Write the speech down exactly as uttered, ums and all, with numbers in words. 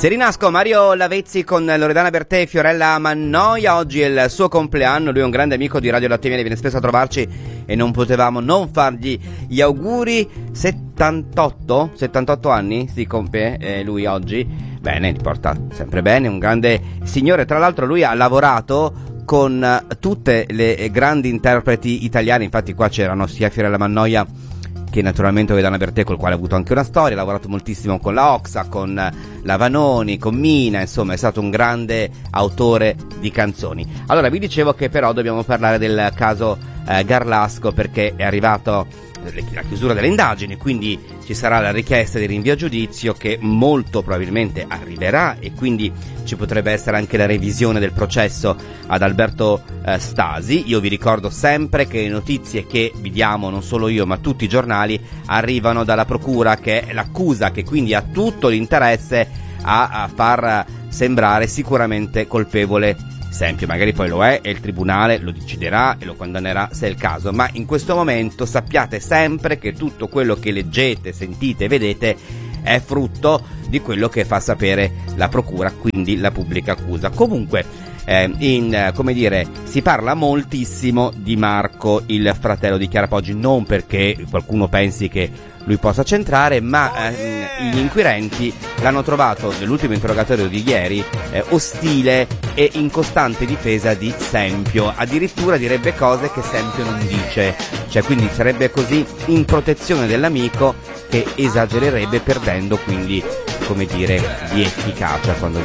Se rinasco Mario Lavezzi con Loredana Bertè e Fiorella Mannoia. Oggi è il suo compleanno, lui è un grande amico di Radio Latte Miele, viene spesso a trovarci e non potevamo non fargli gli auguri. settantotto settantotto anni si compie eh, lui oggi. Bene, li porta sempre bene, un grande signore. Tra l'altro lui ha lavorato con tutte le grandi interpreti italiane, infatti qua c'erano sia Fiorella Mannoia che naturalmente Loredana Bertè, col quale ha avuto anche una storia, ha lavorato moltissimo con la Oxa, con la Vanoni, con Mina, insomma è stato un grande autore di canzoni. Allora vi dicevo che però dobbiamo parlare del caso eh, Garlasco, perché è arrivato la chiusura delle indagini, quindi ci sarà la richiesta di rinvio a giudizio che molto probabilmente arriverà, e quindi ci potrebbe essere anche la revisione del processo ad Alberto eh, Stasi. Io vi ricordo sempre che le notizie che vi diamo, non solo io ma tutti i giornali, arrivano dalla procura, che è l'accusa che quindi ha tutto l'interesse a, a far sembrare sicuramente colpevole Sempio. Magari poi lo è e il tribunale lo deciderà e lo condannerà se è il caso, ma in questo momento sappiate sempre che tutto quello che leggete, sentite e vedete è frutto di quello che fa sapere la procura, quindi la pubblica accusa. Comunque eh, in, eh, come dire, si parla moltissimo di Marco, il fratello di Chiara Poggi, non perché qualcuno pensi che lui possa centrare, ma eh, gli inquirenti l'hanno trovato nell'ultimo interrogatorio di ieri eh, ostile e in costante difesa di Sempio, addirittura direbbe cose che Sempio non dice, cioè quindi sarebbe così in protezione dell'amico che esagererebbe, perdendo quindi, come dire, di efficacia quando